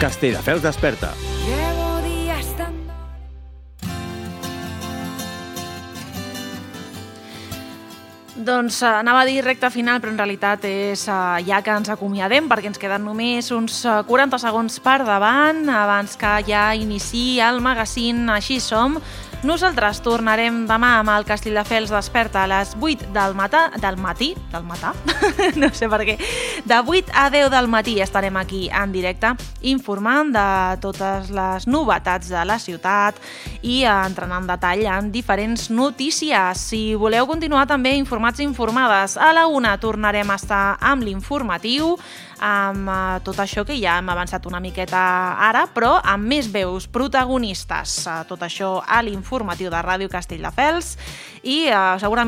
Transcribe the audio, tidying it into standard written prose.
Castelldefels desperta. Doncs anava a dir recta final, però en realitat és ja que ens acomiadem, perquè ens queden només uns 40 segons per davant, abans que ja iniciï el magazín Així som. Nosaltres tornarem demà amb el Castelldefels desperta a les 8 del matí, no sé per què, de 8 a 10 del matí estarem aquí en directe informant de totes les novetats de la ciutat i entrant en detall en diferents notícies. Si voleu continuar també informats i informades, a la 1 tornarem a estar amb l'informatiu, amb tot això que ja hem avançat una miqueta ara, però amb més veus protagonistes. Tot això a l'informatiu de Ràdio Castelldefels i segurament